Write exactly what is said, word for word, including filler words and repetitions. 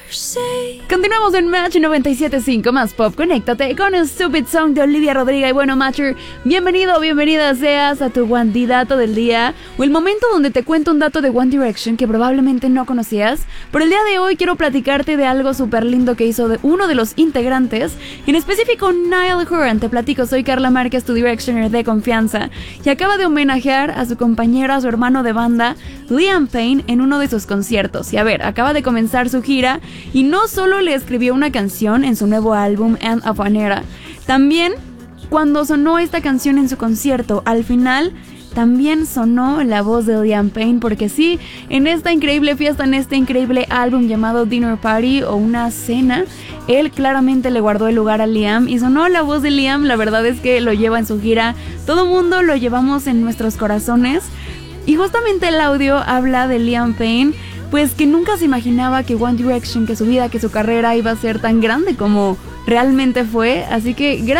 Continuamos en Match noventa y siete punto cinco más pop. Conéctate con el Stupid Song de Olivia Rodrigo. Y bueno, Matcher, bienvenido o bienvenida seas a tu Wandidato del día, o el momento donde te cuento un dato de One Direction que probablemente no conocías. Pero el día de hoy quiero platicarte de algo súper lindo que hizo de uno de los integrantes, en específico Niall Horan. Te platico, soy Carla Márquez, tu Directioner de confianza, y acaba de homenajear a su compañero, a su hermano de banda, Liam Payne, en uno de sus conciertos. Y a ver, acaba de comenzar su gira y no solo le escribió una canción en su nuevo álbum End of an Era, también cuando sonó esta canción en su concierto, al final también sonó la voz de Liam Payne, porque sí, en esta increíble fiesta, en este increíble álbum llamado Dinner Party o Una Cena, él claramente le guardó el lugar a Liam y sonó la voz de Liam. La verdad es que lo lleva en su gira, todo mundo lo llevamos en nuestros corazones, y justamente el audio habla de Liam Payne, pues que nunca se imaginaba que One Direction, que su vida, que su carrera iba a ser tan grande como realmente fue. Así que gracias